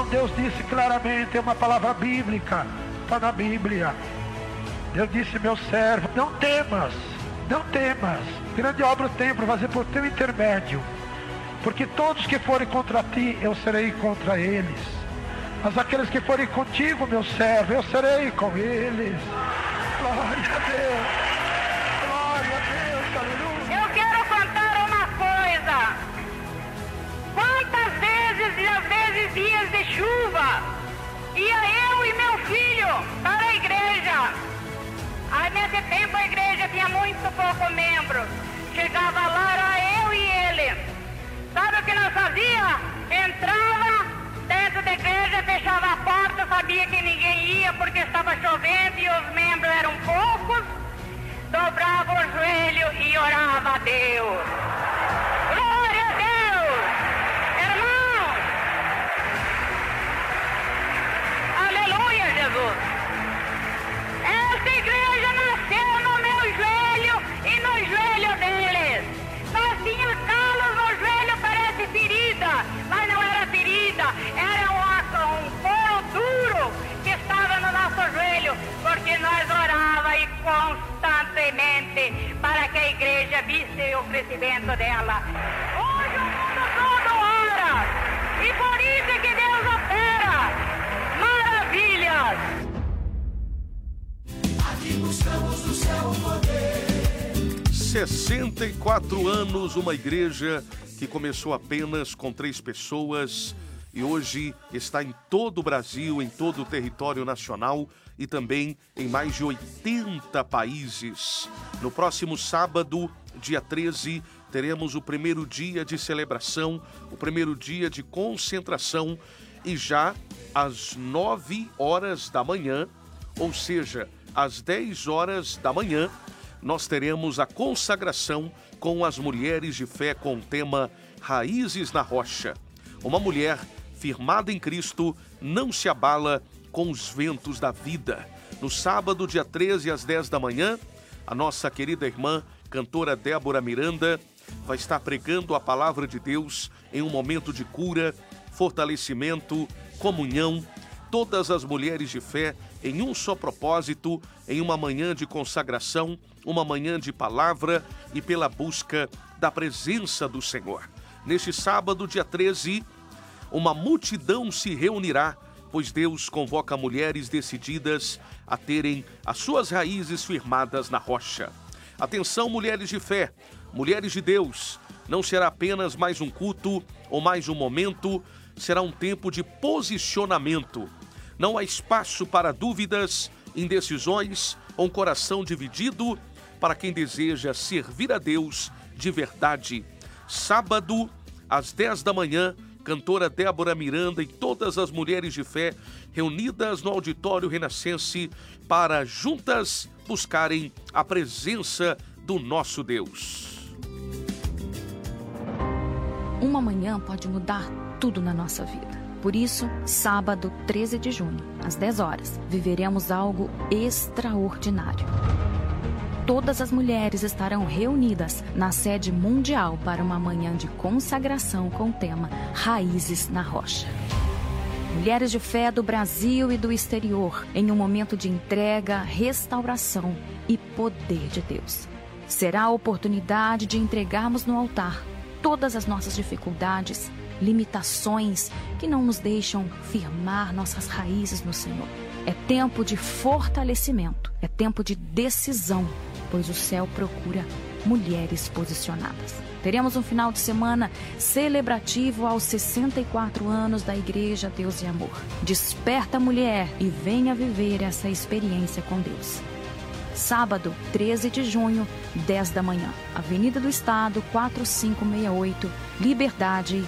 Deus disse claramente, é uma palavra bíblica, está na Bíblia. Deus disse: meu servo, não temas, não temas. Grande obra eu tenho para fazer por teu intermédio. Porque todos que forem contra ti, eu serei contra eles. Mas aqueles que forem contigo, meu servo, eu serei com eles. Glória a Deus. Glória a Deus, aleluia. Eu quero contar uma coisa. Quantas vezes e às vezes dias de chuva, ia eu e meu filho para a igreja. Aí nesse tempo a igreja tinha muito pouco membro. Chegava lá, era eu e ele. Sabe o que nós fazia? Entrava dentro da igreja, fechava a porta, sabia que ninguém ia porque estava chovendo e os membros eram poucos. Dobrava o joelho e orava a Deus. Glória a Deus! Irmãos! Aleluia, Jesus! Essa igreja nasceu no meu joelho e no joelho deles. Nós tínhamos calos no joelho, parece ferida, mas não era ferida, era um couro duro que estava no nosso joelho, porque nós orava e constantemente para que a igreja visse o crescimento dela. Hoje o mundo todo ora, e por isso é que Deus opera maravilhas. Aqui buscamos do céu o poder. 64 anos, uma igreja que começou apenas com 3 pessoas e hoje está em todo o Brasil, em todo o território nacional e também em mais de 80 países. No próximo sábado, dia 13, teremos o primeiro dia de celebração, o primeiro dia de concentração e já às 9 horas da manhã, ou seja, às 10 horas da manhã, nós teremos a consagração com as mulheres de fé com o tema Raízes na Rocha. Uma mulher firmada em Cristo não se abala com os ventos da vida. No sábado, dia 13, às 10 da manhã, a nossa querida irmã, cantora Débora Miranda, vai estar pregando a palavra de Deus em um momento de cura, fortalecimento, comunhão. Todas as mulheres de fé em um só propósito, em uma manhã de consagração, uma manhã de palavra e pela busca da presença do Senhor. Neste sábado, dia 13, uma multidão se reunirá, pois Deus convoca mulheres decididas a terem as suas raízes firmadas na rocha. Atenção, mulheres de fé, mulheres de Deus, não será apenas mais um culto ou mais um momento, será um tempo de posicionamento. Não há espaço para dúvidas, indecisões ou um coração dividido para quem deseja servir a Deus de verdade. Sábado, às 10 da manhã, cantora Débora Miranda e todas as mulheres de fé reunidas no Auditório Renascense para juntas buscarem a presença do nosso Deus. Uma manhã pode mudar tudo na nossa vida. Por isso, sábado 13 de junho, às 10 horas, viveremos algo extraordinário. Todas as mulheres estarão reunidas na sede mundial para uma manhã de consagração com o tema Raízes na Rocha. Mulheres de fé do Brasil e do exterior, em um momento de entrega, restauração e poder de Deus. Será a oportunidade de entregarmos no altar todas as nossas dificuldades, limitações que não nos deixam firmar nossas raízes no Senhor. É tempo de fortalecimento, é tempo de decisão, pois o céu procura mulheres posicionadas. Teremos um final de semana celebrativo aos 64 anos da Igreja Deus e Amor. Desperta, mulher, e venha viver essa experiência com Deus. Sábado, 13 de junho, 10 da manhã. Avenida do Estado, 4568, Liberdade,